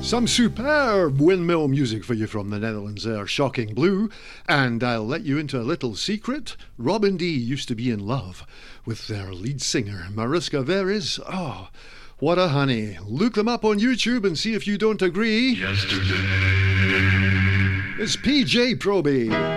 Some superb windmill music for you from the Netherlands there, Shocking Blue. And I'll let you into a little secret. Robin D used to be in love with their lead singer, Mariska Veres. Oh, what a honey. Look them up on YouTube and see if you don't agree. Yesterday. It's PJ Proby.